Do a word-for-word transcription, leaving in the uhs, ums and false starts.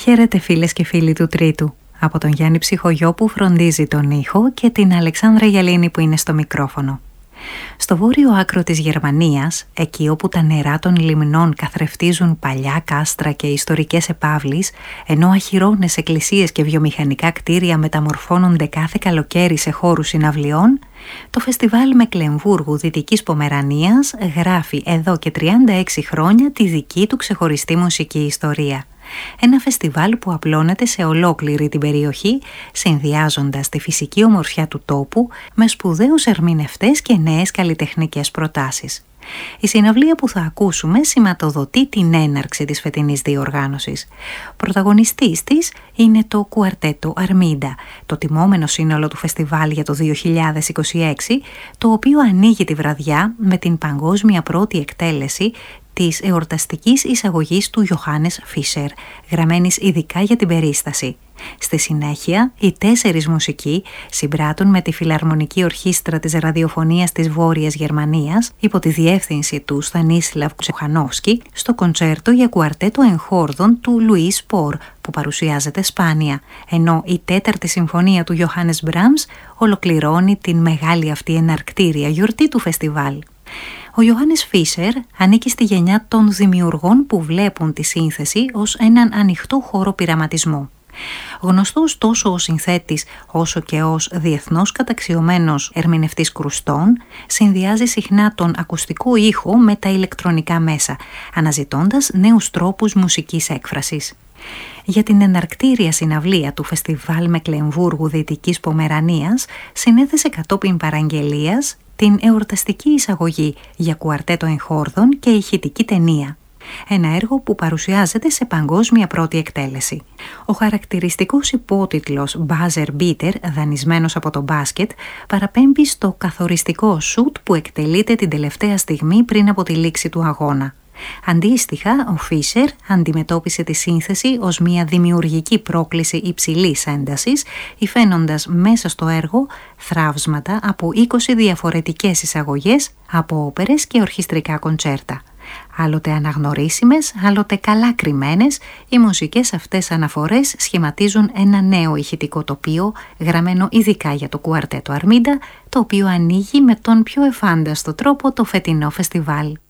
Χαίρετε φίλες και φίλοι του Τρίτου. Από τον Γιάννη Ψυχογειό που φροντίζει τον ήχο και την Αλεξάνδρα Γιαλίνη που είναι στο μικρόφωνο. Στο βόρειο άκρο της Γερμανίας, εκεί όπου τα νερά των λιμνών καθρεφτίζουν παλιά κάστρα και ιστορικές επαύλεις, ενώ αχυρώνες εκκλησίες και βιομηχανικά κτίρια μεταμορφώνονται κάθε καλοκαίρι σε χώρους συναυλιών, το φεστιβάλ Μεκλεμβούργου Δυτικής Πομερανίας γράφει εδώ και τριάντα έξι χρόνια τη δική του ξεχωριστή μουσική ιστορία. Ένα φεστιβάλ που απλώνεται σε ολόκληρη την περιοχή, συνδυάζοντας τη φυσική ομορφιά του τόπου με σπουδαίους ερμηνευτές και νέες καλλιτεχνικές προτάσεις. Η συναυλία που θα ακούσουμε σηματοδοτεί την έναρξη της φετινής διοργάνωσης. Πρωταγωνιστής της είναι το Κουαρτέτο Αρμίντα, το τιμόμενο σύνολο του φεστιβάλ για το δύο χιλιάδες είκοσι έξι, το οποίο ανοίγει τη βραδιά με την παγκόσμια πρώτη εκτέλεση της εορταστικής εισαγωγής του Ιωάννης Φίσερ, γραμμένης ειδικά για την περίσταση. Στη συνέχεια, οι τέσσερις μουσικοί συμπράττουν με τη Φιλαρμονική Ορχήστρα της Ραδιοφωνίας της Βόρειας Γερμανίας, υπό τη διεύθυνση του Στανίσλαβ Ξοχανόφσκι, στο κοντσέρτο για κουαρτέτο εγχόρδων του Λουίς Σπορ, που παρουσιάζεται σπάνια, ενώ η τέταρτη συμφωνία του Ιωάννης Μπράμς ολοκληρώνει την μεγάλη αυτή εναρκτήρια γιορτή του φεστιβάλ. Ο Ιωάννης Φίσερ ανήκει στη γενιά των δημιουργών που βλέπουν τη σύνθεση ως έναν ανοιχτό χώρο πειραματισμού. Γνωστός τόσο ως συνθέτης όσο και ως διεθνώς καταξιωμένος ερμηνευτής κρουστών, συνδυάζει συχνά τον ακουστικό ήχο με τα ηλεκτρονικά μέσα, αναζητώντας νέους τρόπους μουσικής έκφρασης. Για την εναρκτήρια συναυλία του φεστιβάλ Μεκλεμβούργου Δυτικής Πομερανίας συνέθεσε κατόπιν παραγγελίας την εορταστική εισαγωγή για κουαρτέτο εγχόρδων και ηχητική ταινία. Ένα έργο που παρουσιάζεται σε παγκόσμια πρώτη εκτέλεση. Ο χαρακτηριστικός υπότιτλος Buzzer Beater, δανεισμένος από το μπάσκετ, παραπέμπει στο καθοριστικό σουτ που εκτελείται την τελευταία στιγμή πριν από τη λήξη του αγώνα. Αντίστοιχα, ο Φίσερ αντιμετώπισε τη σύνθεση ως μια δημιουργική πρόκληση υψηλής έντασης, υφαίνοντας μέσα στο έργο θραύσματα από είκοσι διαφορετικές εισαγωγές από όπερες και ορχιστρικά κοντσέρτα. Άλλοτε αναγνωρίσιμες, άλλοτε καλά κρυμμένες, οι μουσικές αυτές αναφορές σχηματίζουν ένα νέο ηχητικό τοπίο, γραμμένο ειδικά για το Κουαρτέτο Αρμίντα, το οποίο ανοίγει με τον πιο εφάνταστο τρόπο το φετινό φεστιβάλ.